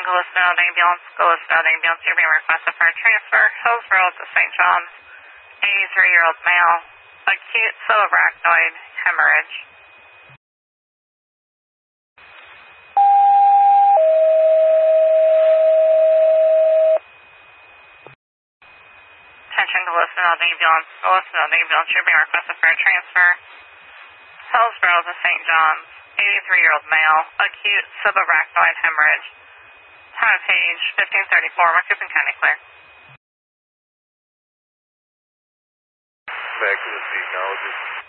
Gillespie ambulance. Gillespie ambulance, you're being requested for a transfer. Hillsborough to St. John's. 83-year-old male. Acute subarachnoid hemorrhage. Attention Gillespie ambulance. Gillespie ambulance, you're being requested for a transfer. Hillsborough to St. John's. 83-year-old male. Acute subarachnoid hemorrhage. Time of page 1534. Macoupin County clear. Back to the seat, acknowledge it.